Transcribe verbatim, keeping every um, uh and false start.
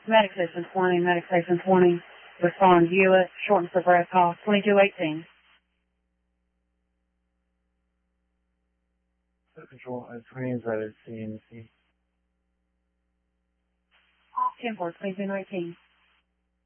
Medic Station twenty, Medic Station twenty, respond Hewitt, shortness of breath, call twenty-two eighteen. Control, uh, twenty is rather C N C. ten four, twenty-two nineteen.